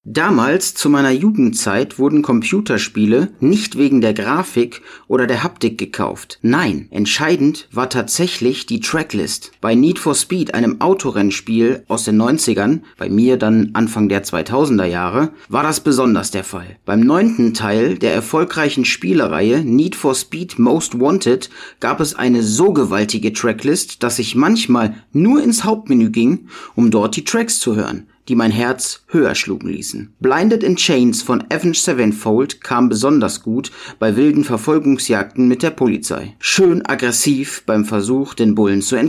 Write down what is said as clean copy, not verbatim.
Damals, zu meiner Jugendzeit, wurden Computerspiele nicht wegen der Grafik oder der Haptik gekauft. Nein, entscheidend war tatsächlich die Tracklist. Bei Need for Speed, einem Autorennspiel aus den 90ern, bei mir dann Anfang der 2000er Jahre, war das besonders der Fall. Beim 9. Teil der erfolgreichen Spielereihe Need for Speed Most Wanted gab es eine so gewaltige Tracklist, dass ich manchmal nur ins Hauptmenü ging, um dort die Tracks zu hören, die mein Herz höher schlugen ließen. Blinded in Chains von Avenged Sevenfold kam besonders gut bei wilden Verfolgungsjagden mit der Polizei. Schön aggressiv beim Versuch, den Bullen zu entkommen.